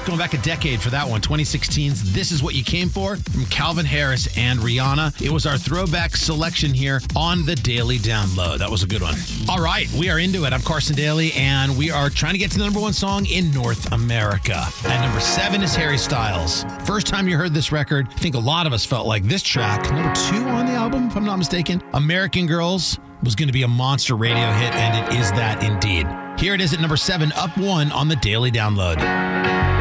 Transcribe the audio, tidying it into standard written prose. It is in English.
Going back a decade for that one, 2016's This Is What You Came For from Calvin Harris and Rihanna. It was our throwback selection here on the Daily Download. That was a good one. All right, we are into it. I'm Carson Daly, and we are trying to get to the number one song in North America. At number 7 is Harry Styles. First time you heard this record, I think a lot of us felt like this track, number 2 on the album, if I'm not mistaken, American Girls, was going to be a monster radio hit, and it is that indeed. Here it is at number 7, up 1 on the Daily Download.